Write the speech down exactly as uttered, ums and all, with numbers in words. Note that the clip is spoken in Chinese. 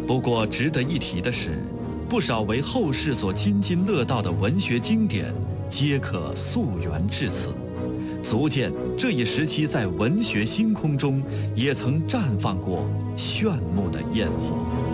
不过值得一提的是，不少为后世所津津乐道的文学经典，皆可溯源至此，足见这一时期在文学星空中也曾绽放过炫目的焰火。